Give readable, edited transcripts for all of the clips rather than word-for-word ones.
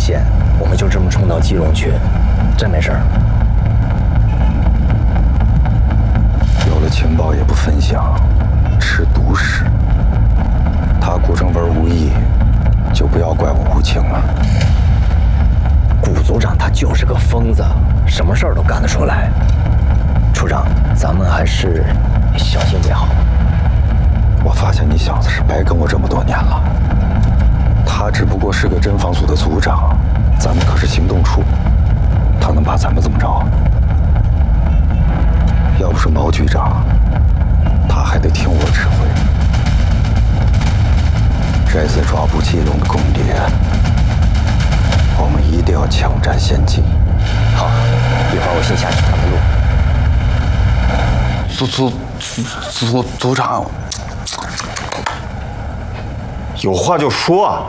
线，我们就这么冲到基隆去，真没事儿。 有了情报也不分享，吃独食。他顾正文无意，就不要怪我无情了。 顾组长他就是个疯子，什么事儿都干得出来。处长，咱们还是小心为好。 我发现你小子是白跟我这么多年了。他只不过是个侦防组的组长，咱们可是行动处，他能把咱们怎么着？要不是毛局长，他还得听我指挥。这次抓捕基隆的共谍，我们一定要抢占先机。 好，一会儿我先下去探个路。 组长，有话就说啊。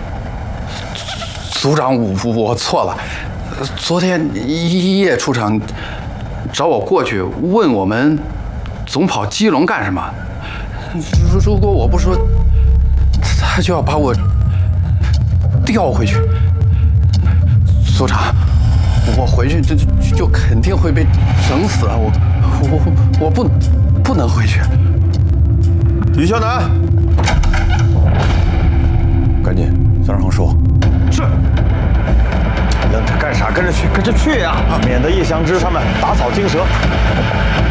组长，我错了。昨天叶处长找我过去问我们总跑基隆干什么？如果我不说，他就要把我调回去。组长，我回去就肯定会被整死啊！我不能回去。 于小南，赶紧向上说。是。愣着干啥？跟着去呀！免得叶祥之他们打草惊蛇。